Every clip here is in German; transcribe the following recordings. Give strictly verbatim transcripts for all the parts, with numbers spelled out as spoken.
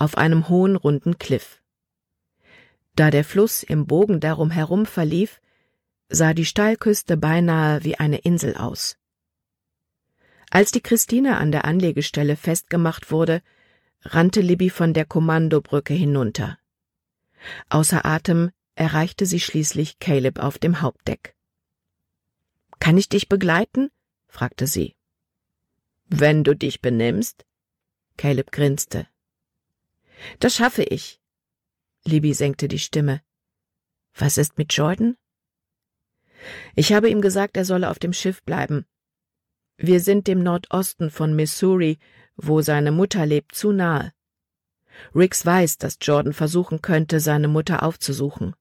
auf einem hohen, runden Kliff. Da der Fluss im Bogen darum herum verlief, sah die Steilküste beinahe wie eine Insel aus. Als die Christina an der Anlegestelle festgemacht wurde, rannte Libby von der Kommandobrücke hinunter. Außer Atem erreichte sie schließlich Caleb auf dem Hauptdeck. »Kann ich dich begleiten?« fragte sie. »Wenn du dich benimmst?« Caleb grinste. »Das schaffe ich.« Libby senkte die Stimme. »Was ist mit Jordan?« »Ich habe ihm gesagt, er solle auf dem Schiff bleiben. Wir sind dem Nordosten von Missouri, wo seine Mutter lebt, zu nahe. Riggs weiß, dass Jordan versuchen könnte, seine Mutter aufzusuchen.«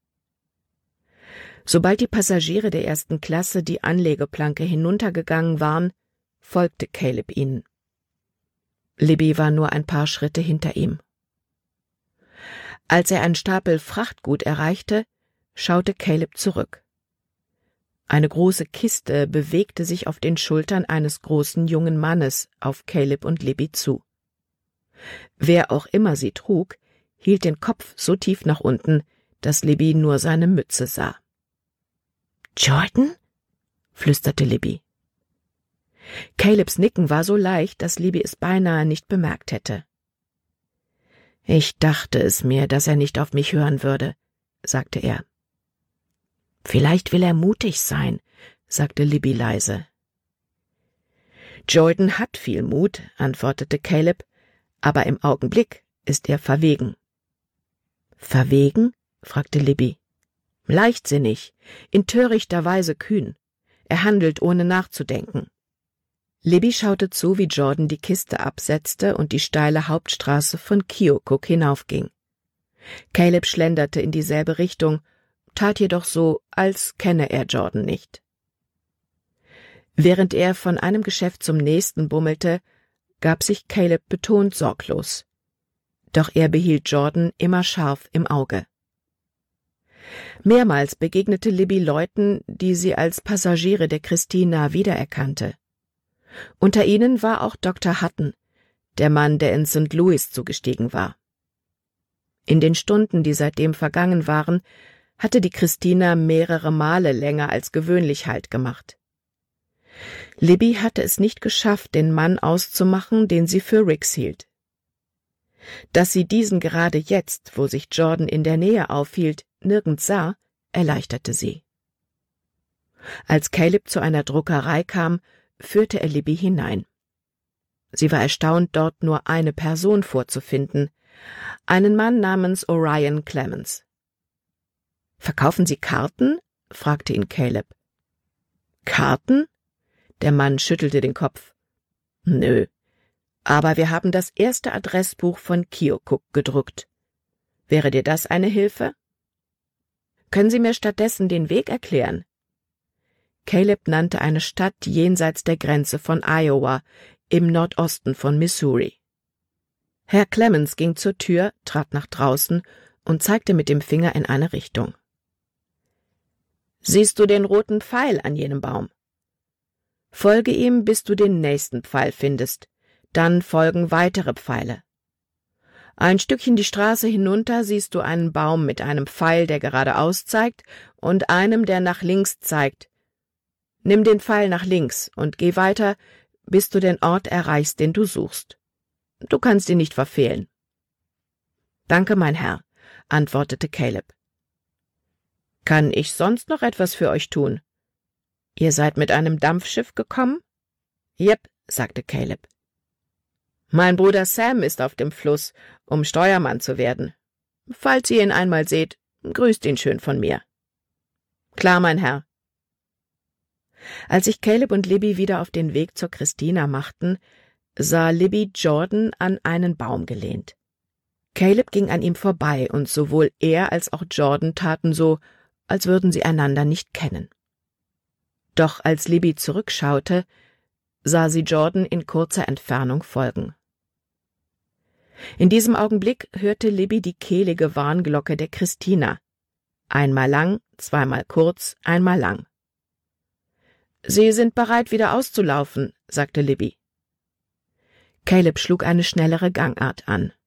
Sobald die Passagiere der ersten Klasse die Anlegeplanke hinuntergegangen waren, folgte Caleb ihnen. Libby war nur ein paar Schritte hinter ihm. Als er einen Stapel Frachtgut erreichte, schaute Caleb zurück. Eine große Kiste bewegte sich auf den Schultern eines großen jungen Mannes auf Caleb und Libby zu. Wer auch immer sie trug, hielt den Kopf so tief nach unten, dass Libby nur seine Mütze sah. »Jordan?« flüsterte Libby. Calebs Nicken war so leicht, dass Libby es beinahe nicht bemerkt hätte. »Ich dachte es mir, dass er nicht auf mich hören würde«, sagte er. »Vielleicht will er mutig sein«, sagte Libby leise. »Jordan hat viel Mut«, antwortete Caleb, »aber im Augenblick ist er verwegen.« »Verwegen?« fragte Libby. »Leichtsinnig, in törichter Weise kühn. Er handelt, ohne nachzudenken.« Libby schaute zu, wie Jordan die Kiste absetzte und die steile Hauptstraße von Keokuk hinaufging. Caleb schlenderte in dieselbe Richtung, tat jedoch so, als kenne er Jordan nicht. Während er von einem Geschäft zum nächsten bummelte, gab sich Caleb betont sorglos. Doch er behielt Jordan immer scharf im Auge. Mehrmals begegnete Libby Leuten, die sie als Passagiere der Christina wiedererkannte. Unter ihnen war auch Doktor Hutton, der Mann, der in Sankt Louis zugestiegen war. In den Stunden, die seitdem vergangen waren, hatte die Christina mehrere Male länger als gewöhnlich Halt gemacht. Libby hatte es nicht geschafft, den Mann auszumachen, den sie für Riggs hielt. Dass sie diesen gerade jetzt, wo sich Jordan in der Nähe aufhielt, nirgends sah, erleichterte sie. Als Caleb zu einer Druckerei kam, führte er Libby hinein. Sie war erstaunt, dort nur eine Person vorzufinden, einen Mann namens Orion Clemens. »Verkaufen Sie Karten?« fragte ihn Caleb. »Karten?« Der Mann schüttelte den Kopf. »Nö, aber wir haben das erste Adressbuch von Keokuk gedruckt. Wäre dir das eine Hilfe? Können Sie mir stattdessen den Weg erklären?« Caleb nannte eine Stadt jenseits der Grenze von Iowa, im Nordosten von Missouri. Herr Clemens ging zur Tür, trat nach draußen und zeigte mit dem Finger in eine Richtung. »Siehst du den roten Pfeil an jenem Baum? Folge ihm, bis du den nächsten Pfeil findest, dann folgen weitere Pfeile. Ein Stückchen die Straße hinunter siehst du einen Baum mit einem Pfeil, der geradeaus zeigt, und einem, der nach links zeigt. Nimm den Pfeil nach links und geh weiter, bis du den Ort erreichst, den du suchst. Du kannst ihn nicht verfehlen.« »Danke, mein Herr«, antwortete Caleb. »Kann ich sonst noch etwas für euch tun? Ihr seid mit einem Dampfschiff gekommen?« »Jep«, sagte Caleb. »Mein Bruder Sam ist auf dem Fluss, um Steuermann zu werden. Falls ihr ihn einmal seht, grüßt ihn schön von mir.« »Klar, mein Herr.« Als sich Caleb und Libby wieder auf den Weg zur Christina machten, sah Libby Jordan an einen Baum gelehnt. Caleb ging an ihm vorbei, und sowohl er als auch Jordan taten so, als würden sie einander nicht kennen. Doch als Libby zurückschaute, sah sie Jordan in kurzer Entfernung folgen. In diesem Augenblick hörte Libby die kehlige Warnglocke der Christina. Einmal lang, zweimal kurz, einmal lang. »Sie sind bereit, wieder auszulaufen«, sagte Libby. Caleb schlug eine schnellere Gangart an.